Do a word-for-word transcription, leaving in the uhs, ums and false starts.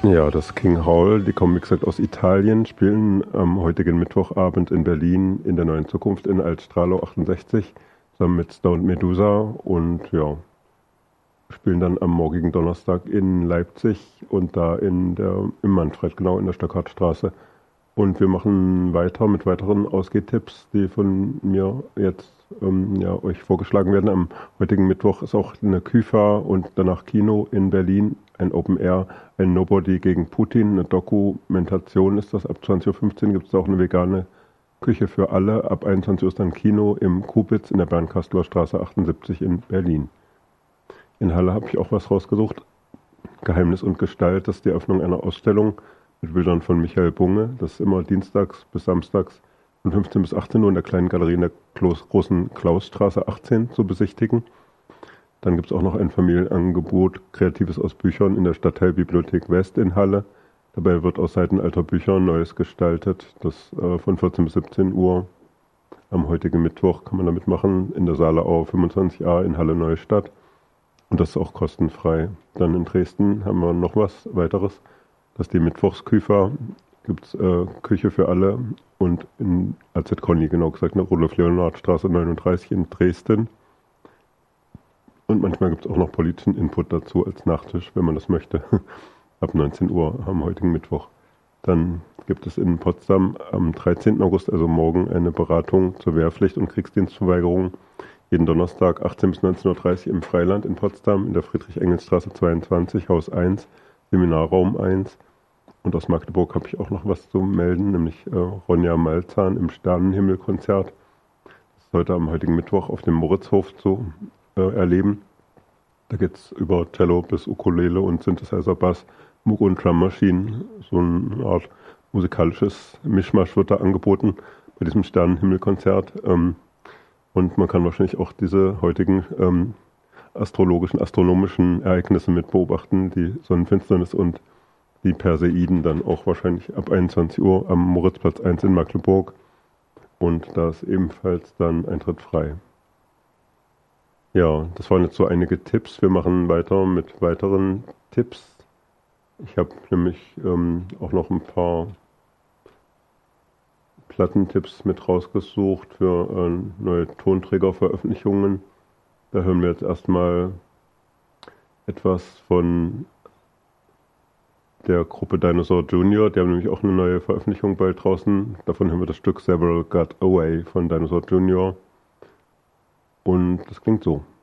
Ja, das King Howl, die kommen wie gesagt aus Italien, spielen am heutigen Mittwochabend in Berlin in der Neuen Zukunft in Altstralo achtundsechzig zusammen mit Stoned Medusa und ja, spielen dann am morgigen Donnerstag in Leipzig und da in der, im Manfred, genau in der Stöckertstraße. Und wir machen weiter mit weiteren Ausgehtipps, die von mir jetzt ähm, ja, euch vorgeschlagen werden. Am heutigen Mittwoch ist auch eine Küfa und danach Kino in Berlin, ein Open Air, ein Nobody gegen Putin, eine Dokumentation ist das. Ab zwanzig Uhr fünfzehn gibt es auch eine vegane Küche für alle. Ab einundzwanzig Uhr ist dann Kino im Kubitz in der Bernkastler Straße achtundsiebzig in Berlin. In Halle habe ich auch was rausgesucht. Geheimnis und Gestalt, das ist die Eröffnung einer Ausstellung mit Bildern von Michael Bunge. Das ist immer dienstags bis samstags von fünfzehn bis achtzehn Uhr in der kleinen Galerie in der großen Klausstraße achtzehn zu besichtigen. Dann gibt es auch noch ein Familienangebot, Kreatives aus Büchern in der Stadtteilbibliothek West in Halle. Dabei wird aus Seiten alter Bücher Neues gestaltet. Das äh, von vierzehn bis siebzehn Uhr am heutigen Mittwoch kann man damit machen in der Saaleau fünfundzwanzig a in Halle Neustadt. Und das ist auch kostenfrei. Dann in Dresden haben wir noch was weiteres. Das ist die Mittwochsküfer. Gibt es äh, Küche für alle. Und in A Z Conny, genau gesagt, in der Rudolf-Leonhard-Straße neununddreißig in Dresden. Und manchmal gibt es auch noch politischen Input dazu als Nachtisch, wenn man das möchte. Ab neunzehn Uhr am heutigen Mittwoch. Dann gibt es in Potsdam am dreizehnten August, also morgen, eine Beratung zur Wehrpflicht und Kriegsdienstverweigerung. Jeden Donnerstag achtzehn bis neunzehn Uhr dreißig im Freiland in Potsdam, in der Friedrich-Engels-Straße zweiundzwanzig, Haus eins, Seminarraum eins. Und aus Magdeburg habe ich auch noch was zu melden, nämlich äh, Ronja Malzahn im Sternenhimmel-Konzert. Das ist heute am heutigen Mittwoch auf dem Moritzhof zu äh, erleben. Da geht es über Cello bis Ukulele und Synthesizer-Bass, Moog und Drum Machine. So eine Art musikalisches Mischmasch wird da angeboten bei diesem Sternenhimmel-Konzert. Ähm, Und man kann wahrscheinlich auch diese heutigen ähm, astrologischen, astronomischen Ereignisse mit beobachten, die Sonnenfinsternis und die Perseiden dann auch wahrscheinlich ab einundzwanzig Uhr am Moritzplatz eins in Magdeburg. Und da ist ebenfalls dann Eintritt frei. Ja, das waren jetzt so einige Tipps. Wir machen weiter mit weiteren Tipps. Ich habe nämlich ähm, auch noch ein paar Plattentipps mit rausgesucht für äh, neue Tonträgerveröffentlichungen. Da hören wir jetzt erstmal etwas von der Gruppe Dinosaur Junior. Die haben nämlich auch eine neue Veröffentlichung bald draußen. Davon hören wir das Stück Several Got Away von Dinosaur Junior. Und das klingt so.